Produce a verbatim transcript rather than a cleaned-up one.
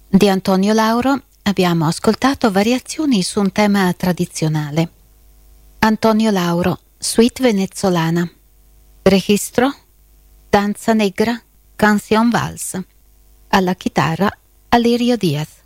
Di Antonio Lauro abbiamo ascoltato variazioni su un tema tradizionale. Antonio Lauro, suite venezolana. Registro danza negra, canción vals. Alla chitarra Alirio Diaz.